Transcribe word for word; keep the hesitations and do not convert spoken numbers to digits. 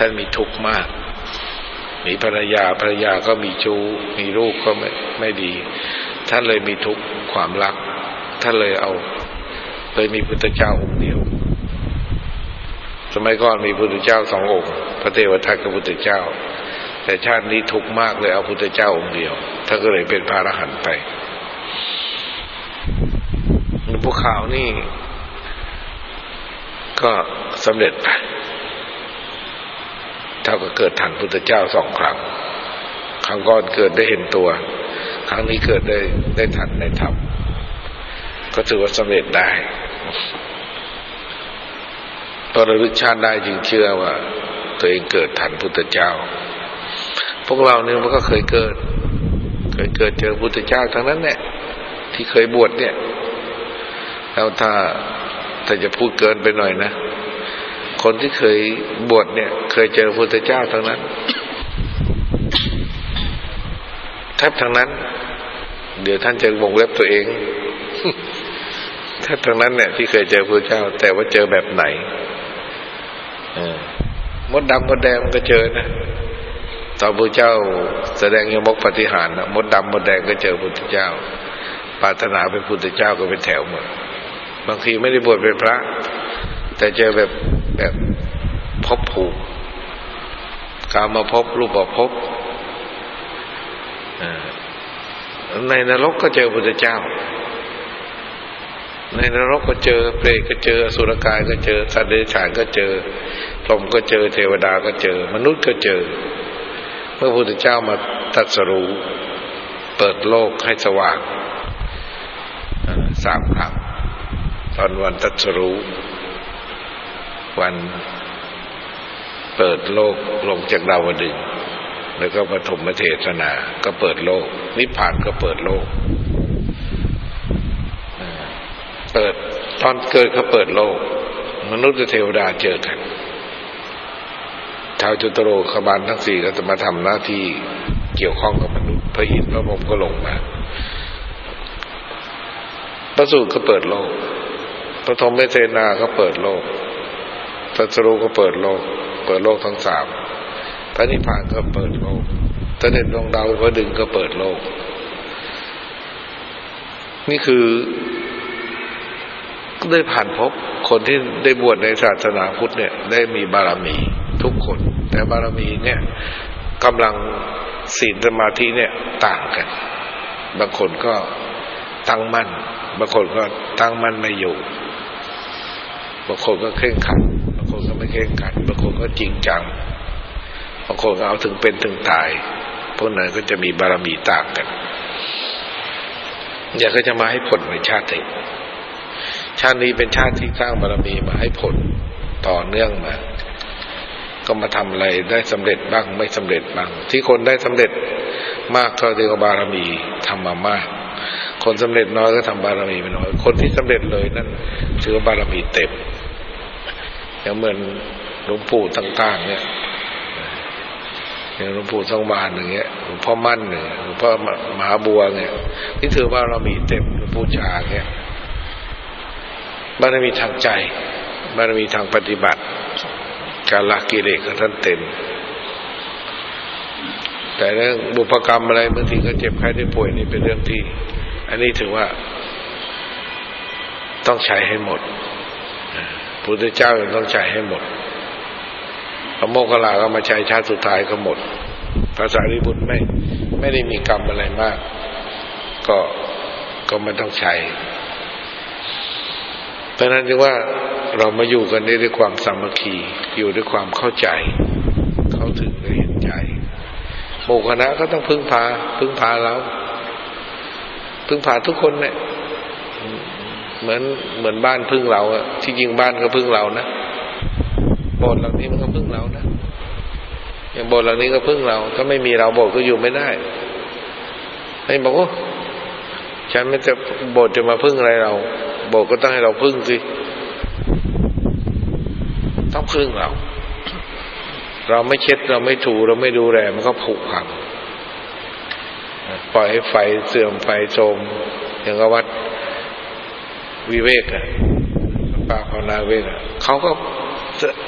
ท่านมีทุกข์มากมีภรรยาภรรยาก็มีชู้มีลูกก็ไม่ไม่ดีท่านเลยมีทุกข์ความรักท่านเลยเอาเลยมีพุทธเจ้าองค์เดียวสมัยก่อนมีพุทธเจ้าสององค์พระเทวทัตกับพุทธเจ้าแต่ชาตินี้ทุกข์มากเลยเอาพุทธเจ้าองค์เดียวท่านก็เลยเป็นพระอรหันต์ไปพวกข่าวนี่ก็สำเร็จไปเท่ากับเกิดทันพุทธเจ้าสองครั้งครั้งก่อนเกิดได้เห็นตัวครั้งนี้เกิดได้ได้ทันในธรรมก็ถือว่าสำเร็จได้ตอนระลึกชาติได้จึงเชื่อว่าตัวเองเกิดทันพุทธเจ้าพวกเราเนี่ยมันก็เคยเกิดเคยเกิดเจอพุทธเจ้าทั้งนั้นแหละที่เคยบวชเนี่ยแล้วถ้าถ้าจะพูดเกินไปหน่อยนะคนที่เคยบวชเนี่ยเคยเจอพุทธเจ้าทั้งนั้นแทบทั้งนั้นเดี๋ยวท่านจะวงเล็บตัวเองแทบทั้งนั้นเนี่ยที่เคยเจอพุทธเจ้าแต่ว่าเจอแบบไหนมดดำมดแดงมันก็เจอนะตอนพระเจ้าแสดงยมกปฏิหารนะมดดำมดแดงก็เจอพุทธเจ้าปรารถนาเป็นพุทธเจ้าก็เป็นแถวหมดบางทีไม่ได้บวชเป็นพระแต่เจอแบบแบบพบภูมิกามาพบรูปภพในนรกก็เจอพุทธเจ้าในนรกก็เจอเปรตก็เจออสุรกายก็เจอสัตว์เดรัจฉานก็เจอพรหมก็เจอเทวดาก็เจอมนุษย์ก็เจอเมื่อพระพุทธเจ้ามาตรัสรู้เปิดโลกให้สว่างสามครั้งตอนวันตรัสรู้วันเปิดโลกลงจากดาวดึงส์แล้วก็ปฐมเทศนาก็เปิดโลกนิพพานก็เปิดโลกเปิดตอนเกิดก็เปิดโลกมนุษย์และเทวดาเจอกันท้าวจตุโลกบาลทั้งสี่ก็จะมาทำหน้าที่เกี่ยวข้องกับมนุษย์พระอินทร์พระพรหมก็ลงมาพระสูตรก็เปิดโลกปฐมเทศนาก็เปิดโลกตรัสรู้ก็เปิดโลกเปิดโลกทั้งสามพระนิพพานก็เปิดโลกเสด็จลงดาวพระดึงส์ก็เปิดโลกนี่คือได้ผ่านพบคนที่ได้บวชในศาสนาพุทธเนี่ยได้มีบารมีทุกคนแต่บารมีเนี่ยกำลังศีลสมาธิเนี่ยต่างกันบางคนก็ตั้งมั่นบางคนก็ตั้งมั่นไม่อยู่บางคนก็เคร่งขัดบางคนก็ไม่เคร่งขัดบางคนก็จริงจังบางคนก็เอาถึงเป็นถึงตายพวกนั้นก็จะมีบารมีต่างกันอยากก็จะมาให้ผลในชาตินี้ชาตินี้เป็นชาติที่สร้างบารมีมาให้ผลต่อเนื่องมาก็มาทำอะไรได้สำเร็จบ้างไม่สำเร็จบ้างที่คนได้สำเร็จมากก็เรียกว่าบารมีทำมามากคนสำเร็จน้อยก็ทำบารมีไม่น้อยคนที่สำเร็จเลยนั่นถือว่าบารมีเต็มอย่างเหมือนหลวงปู่ต่างๆเนี่ยอย่างหลวงปู่ทองบานอย่างเงี้ยหลวงพ่อมั่นเนี่ยหลวงพ่อมหาบัวเนี่ยนี่ถือว่าเรามีเต็มหลวงปู่ชาเนี่ยบารมีทางใจบารมีทางปฏิบัติการละกิเลสของท่านเต็มแต่เรื่องบุพกรรมอะไรบางทีก็เจ็บไข้ได้ป่วยนี่เป็นเรื่องที่อันนี้ถือว่าต้องใช้ให้หมดพระพุทธเจ้ายังต้องใช้ให้หมดพระโมคคัลลาก็มาใช้ชาติสุดท้ายก็หมดพระสารีบุตรไม่ไม่ได้มีกรรมอะไรมากก็ก็ไม่ต้องใช้เพราะนั้นจึงว่าเรามาอยู่กันด้วยความสามัคคีอยู่ด้วยความเข้าใจเข้าถึงและเห็นใจหมู่คณะก็ต้องพึ่งพาพึ่งพาเราพึ่งพาทุกคนเนี่ยเหมือนเหมือนบ้านพึ่งเราอะที่จริงบ้านก็พึ่งเรานะโบสถ์หลังนี้มันก็พึ่งเรานะอย่างโบสถ์หลังนี้ก็พึ่งเราถ้าไม่มีเราโบสถ์ก็อยู่ไม่ได้ไม่บอกว่าฉันไม่จะโบสถ์จะมาพึ่งอะไรเราโบสถ์ก็ต้องให้เราพึ่งสิต้องพึ่งเราเราไม่เช็ดเราไม่ถูเราไม่ดูแลมันก็ผุพังปล่อยให้ไฟเสื่อมไฟโทรมอย่างกับวัดวิเวกอะป่าภาวนาเวกอะเขาก็